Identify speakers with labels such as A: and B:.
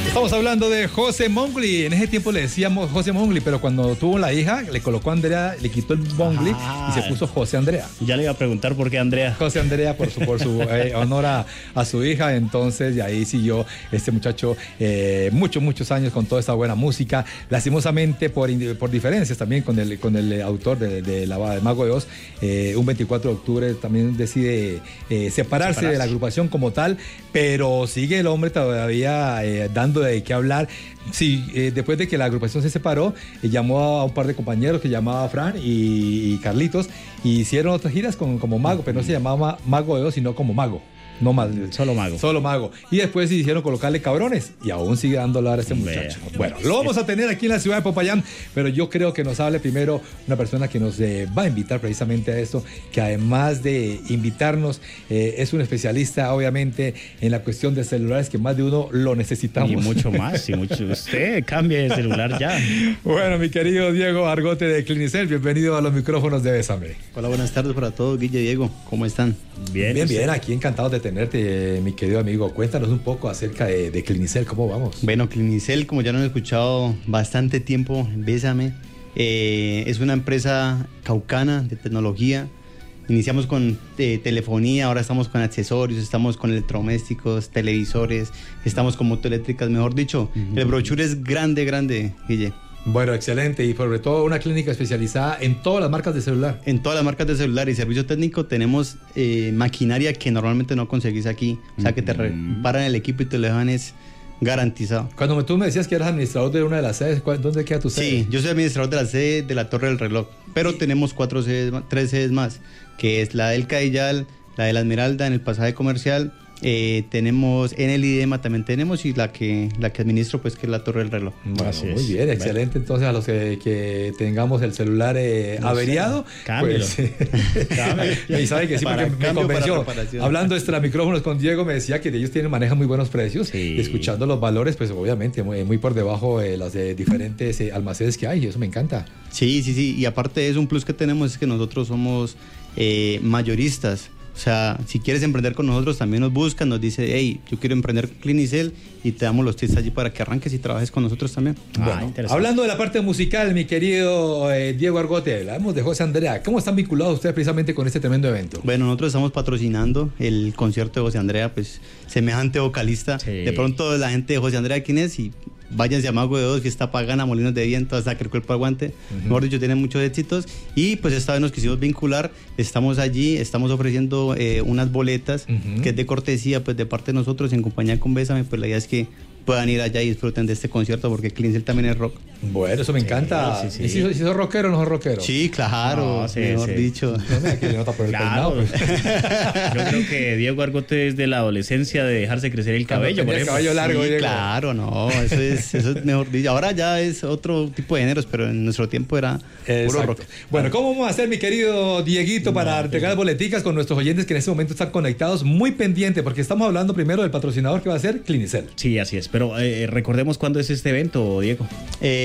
A: Estamos hablando de José Mowgli. En ese tiempo le decíamos José Mowgli, pero cuando tuvo la hija, le colocó Andrea, le quitó el Mowgli y se puso José Andrea.
B: Ya le iba a preguntar por qué Andrea.
A: José Andrea por su honor a su hija. Entonces, de ahí siguió este muchacho muchos años con toda esta buena música. Lastimosamente, por diferencias también con el autor de La Bada del Mago de Oz, un 24 de octubre también decide separarse de la agrupación como tal, pero sigue el hombre todavía dando de qué hablar. Sí, después de que la agrupación se separó, llamó a un par de compañeros que llamaba Fran y Carlitos, y hicieron otras giras como Mago, pero no se llamaba Mago de Oz, sino como Mago. No más,
B: solo Mago.
A: Solo Mago. Y después se hicieron colocarle Cabrones. Y aún sigue dando hablar a este muchacho. Bueno, lo vamos a tener aquí en la ciudad de Popayán. Pero yo creo que nos hable primero una persona que nos va a invitar precisamente a esto. Que además de invitarnos, es un especialista, obviamente, en la cuestión de celulares, que más de uno lo necesitamos.
B: Y mucho más. Y mucho. Usted cambie de celular ya.
A: Bueno, mi querido Diego Argote de Clinicel, bienvenido a los micrófonos de Bésame.
C: Hola, buenas tardes para todos, Guille, Diego. ¿Cómo están?
A: Bien. Aquí encantados de tenerte, mi querido amigo. Cuéntanos un poco acerca de Clinicel, ¿cómo vamos?
C: Bueno, Clinicel, como ya lo han escuchado bastante tiempo, Bésame, es una empresa caucana de tecnología. Iniciamos con telefonía, ahora estamos con accesorios, estamos con electrodomésticos, televisores, estamos con motoeléctricas, mejor dicho. El brochure es grande, Guille.
A: Bueno, excelente, y sobre todo una clínica especializada en todas las marcas de celular.
C: En todas las marcas de celular y servicio técnico tenemos maquinaria que normalmente no conseguís aquí, o sea que te reparan el equipo y te lo dejan es garantizado.
A: Cuando tú me decías que eras administrador de una de las sedes, ¿dónde queda tu sede?
C: Sí, yo soy administrador de la sede de la Torre del Reloj, pero tenemos 3 sedes más, que es la del Cadillal, la de la Esmeralda en el pasaje comercial. Tenemos en el IDEMA también tenemos, y la que administro, pues, que es la Torre del Reloj.
A: Bueno, muy bien, excelente. Entonces, a los que tengamos el celular averiado,
B: cámbialo.
A: Pues, y sabe que sí, porque me convenció. Hablando extra micrófonos con Diego, me decía que ellos manejan muy buenos precios, sí. Y escuchando los valores, pues obviamente muy por debajo de las diferentes almacenes que hay, y eso me encanta.
C: Sí, y aparte de eso, un plus que tenemos es que nosotros somos mayoristas. O sea, si quieres emprender con nosotros, también nos buscan, nos dice, hey, yo quiero emprender con Clinicel, y te damos los tips allí para que arranques y trabajes con nosotros también.
A: Bueno, hablando de la parte musical, mi querido Diego Argote, hablamos de José Andrea. ¿Cómo están vinculados ustedes precisamente con este tremendo evento?
C: Bueno, nosotros estamos patrocinando el concierto de José Andrea, pues semejante vocalista. Sí. De pronto la gente de José Andrea, ¿quién es? Y váyanse a Mago de Oz, Fiesta Pagana, Molinos de Viento, hasta que el cuerpo aguante. Mejor dicho, tienen muchos éxitos. Y pues esta vez nos quisimos vincular. Estamos allí, estamos ofreciendo unas boletas que es de cortesía, pues de parte de nosotros, en compañía con Bésame. Pues la idea es que puedan ir allá y disfruten de este concierto, porque Clinicel también es rock.
A: Bueno, eso me encanta. Sí. ¿Y si sos rockero o no sos rockero?
C: Sí, claro, mejor dicho.
B: Claro. Pues. Yo creo que Diego Argote es de la adolescencia de dejarse crecer el cabello.
A: El cabello largo.
C: Sí, claro, no, eso es mejor dicho. Ahora ya es otro tipo de géneros, pero en nuestro tiempo era puro rock.
A: Bueno, ¿cómo vamos a hacer, mi querido Dieguito, para entregar boleticas con nuestros oyentes que en este momento están conectados? Muy pendiente, porque estamos hablando primero del patrocinador, que va a ser Clinicel.
B: Sí, así es. Pero recordemos cuándo es este evento, Diego.